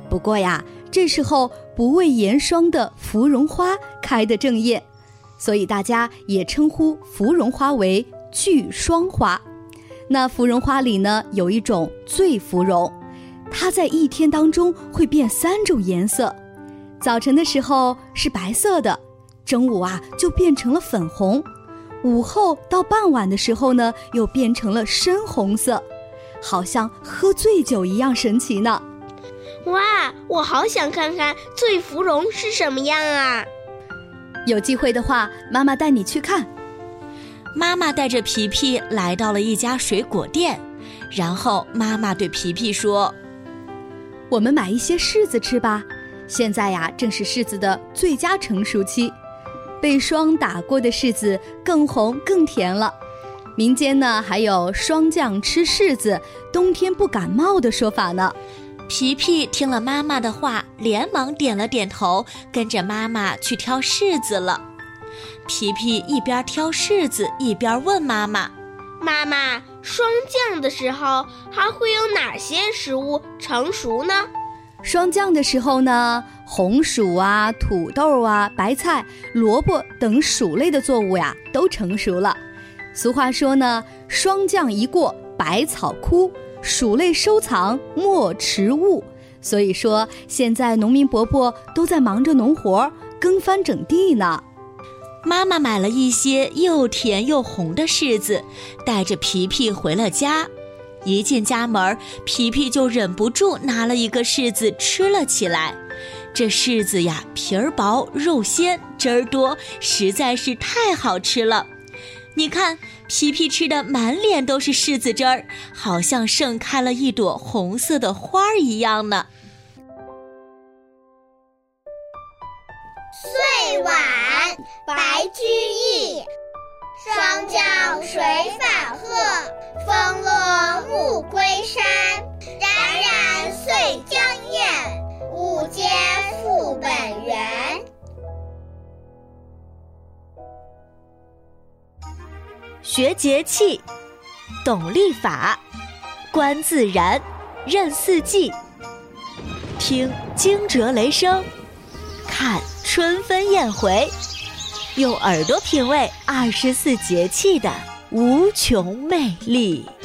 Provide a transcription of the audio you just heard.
不过呀，这时候不畏严霜的芙蓉花开得正艳，所以大家也称呼芙蓉花为聚霜花。那芙蓉花里呢，有一种醉芙蓉，它在一天当中会变3种颜色。早晨的时候是白色的，中午就变成了粉红，午后到傍晚的时候呢，又变成了深红色，好像喝醉酒一样神奇呢。 哇，我好想看看醉芙蓉是什么样啊！ 有机会的话，妈妈带你去看。 妈妈带着皮皮来到了一家水果店，然后妈妈对皮皮说： 我们买一些柿子吃吧，现在呀，正是柿子的最佳成熟期，被霜打过的柿子更红更甜了。民间呢还有霜降吃柿子，冬天不感冒的说法呢。 皮皮听了妈妈的话，连忙点了点头，跟着妈妈去挑柿子了。皮皮一边挑柿子一边问妈妈： 妈妈，霜降的时候还会有哪些食物成熟呢？ 霜降的时候呢，红薯啊、土豆啊、白菜、萝卜等薯类的作物呀都成熟了。俗话说呢，霜降一过百草枯，薯类收藏莫迟误。所以说现在农民伯伯都在忙着农活，耕翻整地呢。 妈妈买了一些又甜又红的柿子，带着皮皮回了家。一进家门，皮皮就忍不住拿了一个柿子吃了起来。这柿子呀，皮儿薄肉鲜，汁儿多，实在是太好吃了。你看，皮皮吃的满脸都是柿子汁儿，好像盛开了一朵红色的花一样呢。 岁晚白居易，霜降水返鹤，风落木归山。冉冉岁将晏，物皆复本源。 学节气，懂历法，观自然，认四季，听惊蛰雷声，看春分燕回，用耳朵品味24节气的无穷魅力。